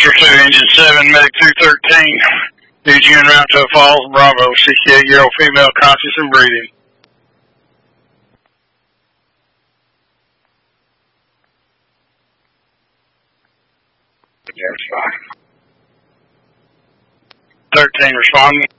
Vector 2, Engine 7, Medic 213. Need you en route to Falls, Bravo, 68-year-old female, conscious and breathing. Yes, 13 responding.